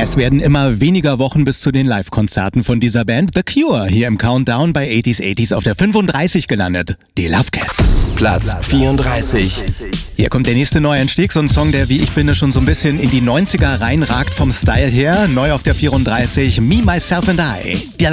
Es werden immer weniger Wochen bis zu den Live-Konzerten von dieser Band. The Cure hier im Countdown bei 80s auf der 35 gelandet. Die Love Cats. Platz 34. Hier kommt der nächste Neueinstieg, so ein Song, der, wie ich finde, schon so ein bisschen in die 90er reinragt vom Style her. Neu auf der 34, Me, Myself and I.